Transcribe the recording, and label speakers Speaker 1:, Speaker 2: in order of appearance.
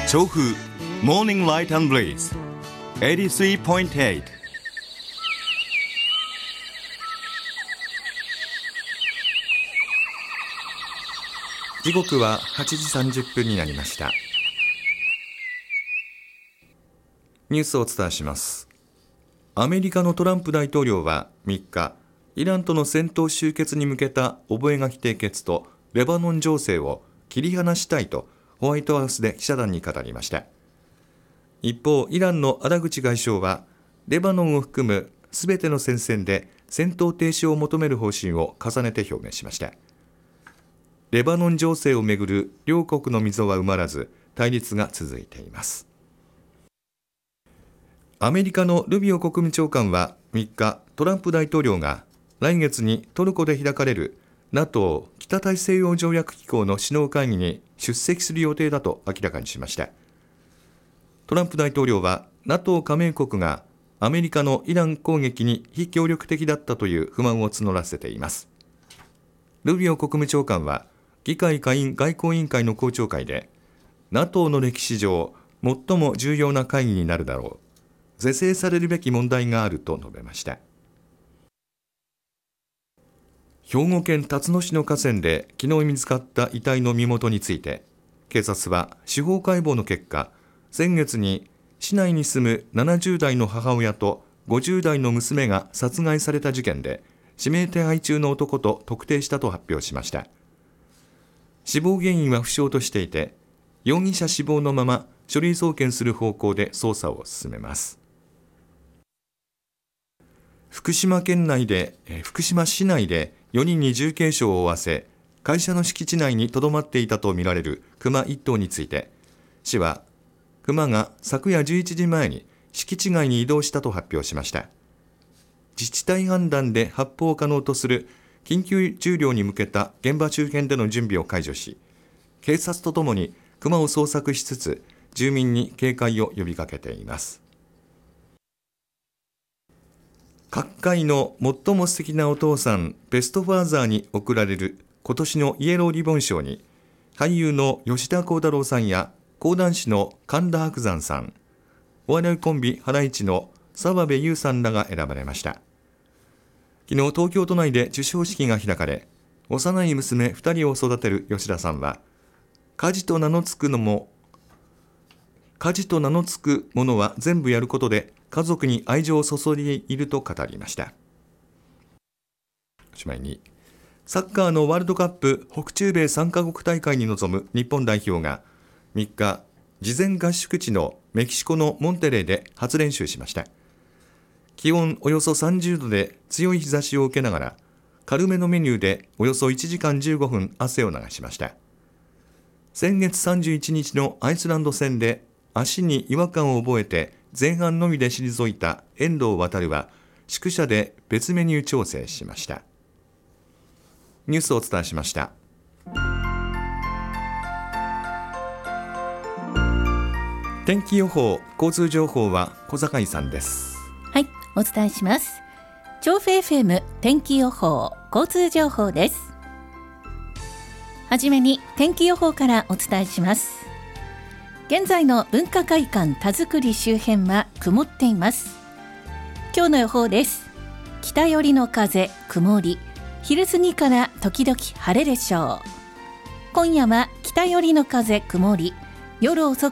Speaker 1: 調布モーニングライト&ブレイズ 83.8。
Speaker 2: 時刻は8時30分になりました。ニュースをお伝えします。アメリカのトランプ大統領は3日、イランとの戦闘終結に向けた覚書締結とレバノン情勢を切り離したいとホワイトハウスで記者団に語りました。一方、イランのアラグチ外相はレバノンを含むすべての戦線で戦闘停止を求める方針を重ねて表明しました。レバノン情勢をめぐる両国の溝は埋まらず、対立が続いています。アメリカのルビオ国務長官は3日、トランプ大統領が来月にトルコで開かれる NATO 北大西洋条約機構の首脳会議に出席する予定だと明らかにしました。トランプ大統領は NATO 加盟国がアメリカのイラン攻撃に非協力的だったという不満を募らせています。ルビオ国務長官は議会下院外交委員会の公聴会で NATO の歴史上最も重要な会議になるだろう、是正されるべき問題があると述べました。兵庫県辰野市の河川で昨日見つかった遺体の身元について、警察は司法解剖の結果、先月に市内に住む70代の母親と50代の娘が殺害された事件で指名手配中の男と特定したと発表しました。死亡原因は不詳としていて、容疑者死亡のまま書類送検する方向で捜査を進めます。福島市内で4人に重軽傷を負わせ、会社の敷地内に留まっていたとみられるクマ1頭について、市はクマが昨夜11時前に敷地外に移動したと発表しました。自治体判断で発砲可能とする緊急重量に向けた現場周辺での準備を解除し、警察とともにクマを捜索しつつ住民に警戒を呼びかけています。各界の最も素敵なお父さんベストファーザーに贈られる今年のイエローリボン賞に、俳優の吉田鋼太郎さんや講談師の神田伯山さん、お笑いコンビハライチの澤部佑さんらが選ばれました。昨日東京都内で授賞式が開かれ、幼い娘2人を育てる吉田さんは、家事と名の付くものは全部やることで家族に愛情を注いでいると語りました。おしまいに、サッカーのワールドカップ北中米3カ国大会に臨む日本代表が3日、事前合宿地のメキシコのモンテレーで初練習しました。気温およそ30度で強い日差しを受けながら、軽めのメニューでおよそ1時間15分汗を流しました。先月31日のアイスランド戦で足に違和感を覚えて前半のみで退いた遠藤航は宿舎で別メニュー調整しました。ニュースをお伝えしました。天気予報、交通情報は小坂井さんです。
Speaker 3: はい、お伝えします。調布 FM 天気予報、交通情報です。はじめに天気予報からお伝えします。現在の文化会館田作周辺は曇っています。今日の予報です。北寄りの風、曇り、昼過ぎから時々晴れでしょう。今夜は北寄りの風、曇り、夜遅